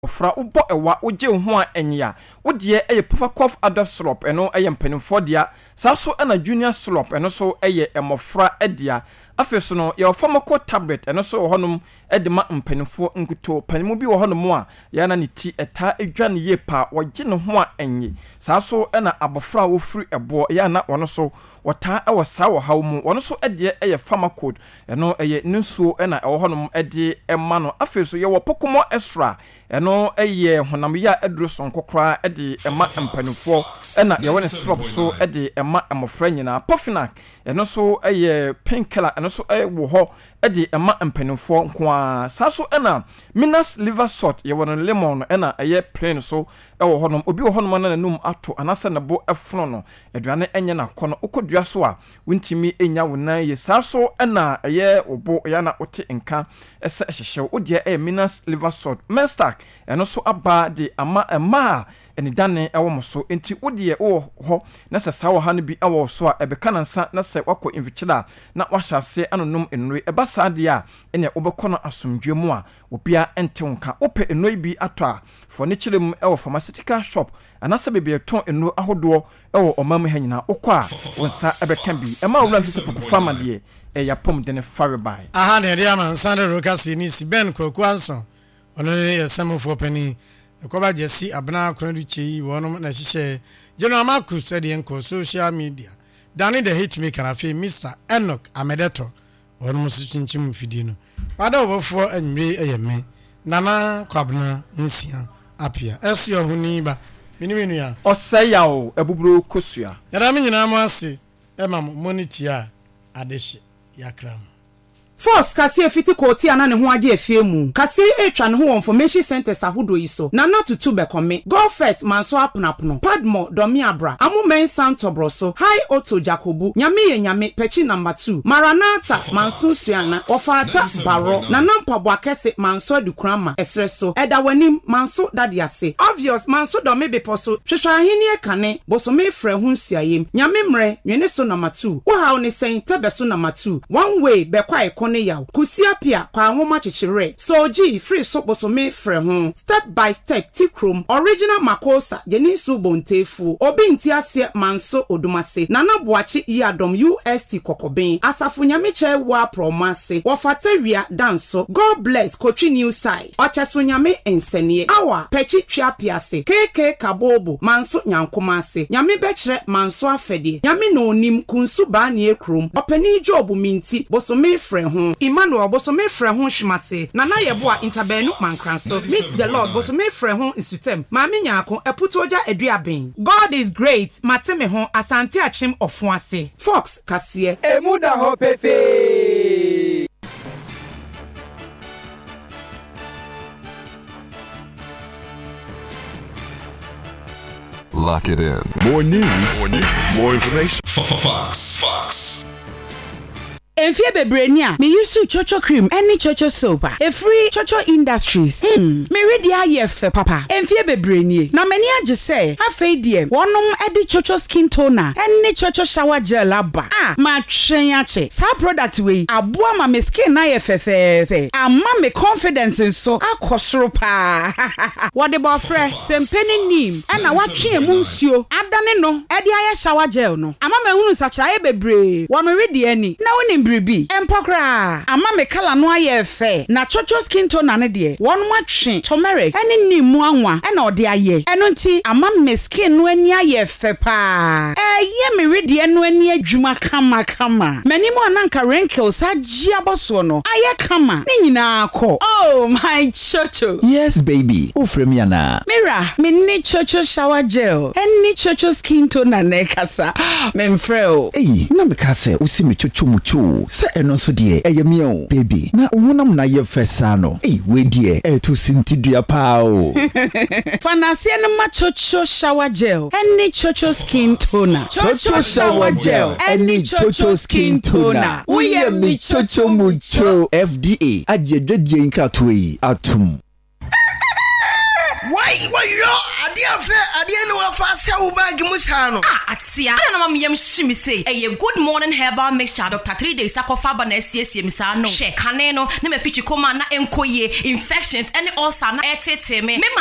ofra ubo ewa uje ho a enya wode eye pufa cough adult syrup eno eye mpanimfo dia saa so na junior syrup eno so eye emofra edia afeso no ye ofamako tablet eno so honum edema mpanimfo nkuto panimu bi wo honum a ya na ne ti eta edwane ye pa woge ne ho a enye saa so na abofra wo free ebo ya na wono so wota ewo saa wo haw mu wono so ede eye pharmacode eno eye nsuo na ewo honum ede ema no afeso ye wo pokomo extra eno eye honam ya eduro son kokra ede ema mpanimfo na ye wone syrup so ede ema emofra nyina Pofinac eno so eye painkiller eno so wo ho ede ema mpanimfo nkoa saa so na Minas liver salt ye wone lemon na eye plain so ewo honum obi wo honum na nanum ato anasa na bo efno no aduane enye na kono okodua so a wuntimi enya wonan ye saa so na eye obo ya na ote nka ese ehyehew ode eye Minas liver salt Mestak eno so aba de ama eni dane ewo moso enti wode ho na sasawo ha no bi ewo so a ebeka nansa na se wako invichila na wahase anonom enoi eba saade a ene obekono asomdwe mu a obia ente wonka ope enoi bi ato a fo ne chirem ewo pharmaceutical shop anasa bebe ton eno ahodo ewo omam ha nyina okwa wonsa ebeka bi ema wura fise popo farmer de yapom de ne faribai aha ne dia man sande rokasi ni si ben kwaku anso ono ye samfo pani Koba Jesse Abna Kronduchi, one na Shisha, General Marcus said in social media. Danny the hitmaker of Mr. Enoch Amedeto, one Musuchin Fidino. What over for and me, Nana Kwabna, Insia, Apia, Esio Huniba, Mininia, or Sayao, a bubru Kusia. Yamina Masi, Emma Monitia, Adeshi, Yakram. First, kasi fiti koti anane ho age efie mu. Kasi etwa ne ho information centers ahodo yi so. Na not to be come. Go first manso aponapono. Padmo domi abra. Amu men santo broso. High auto Jacobu. Nyame ye nyame pechi number 2. Maranata manso siana. Ofata baro. Na nampa bwakese manso dukrama. Esreso. Eda wanim manso dadiase. Obvious manso domi beposo. Hwehwa ahini e kane. Boso me frɛ ho nsuayem. Nyame mre nwene so number 2. Wo hawo ne sen tebe so number 2. One way be kwa ne yaw kusia pia kwa nwoma chichire so ji free sopo so me frɛ ho step by step tikrom original makosa yeni su bontefu obi nti ase manso odumase nana boachi yadom UST kokoben asafo nyameche wa promase wofatawia danso God bless Kochi new side ocheso nyame ensenie awa pechi twa piase keke kabobo manso nyankomase nyame bechre manso afede nyame no onim kunsu ba ne ekrom opani job minti boso me frɛ ho Emmanuel boso me frɛ ho hwimase nana yebo a interbenu mankranso meet the Lord boso me frɛ ho isutem maame nyaako eputoja eduaben God is great mateme ho asante achim ofuase Fox kasie emuda ho pefe Lock it in. More news, more information. Fox. Enfie bebrenia me use chocho cream any chocho soap a free chocho industries me ready ayef papa enfie bebrenie na mani age say afei de wonom edi chocho skin toner any chocho shower gel aba ma twen ache sa product we aboa ma me skin na yefefefe amma me confidence so akosoro pa what the bofre sempeni nim na watwe mu nsuo adane no edi aye shower gel no amma me hunu sacha bebre wo me ready ani na woni bribi empokra ama me kala no ayefe na chocho skin toner ne de won matwe turmeric ene nimu anwa na ode aye eno nti ama me skin no ani ayefe pa ye me rede no ani adwuma kama mani mo ananka wrinkles agi aboso no aye kama ne nyina akọ oh my chocho yes baby ofremi ana mira me ni chocho shower gel ene chocho skin toner na kasa me mfreo na me kasa usi me chocho mucho se eno so de eyemi o baby na wonam na ye fesa no we de to sintidua pa o fanasie no ma chocho shower gel ene chocho skin toner chocho shower gel ene chocho skin toner we mi chocho mucho FDA ajedwadie nkratoyi atum Why you adia fe adia no wa fa se wo bag mu cha no. Atia. Na mama yam shimi say, "Eh, good morning herbal mixture Dr. 3 days akofa na siesie mi sa no. She kane no na me fichi koma na enkoye infections any ulcer na etete me.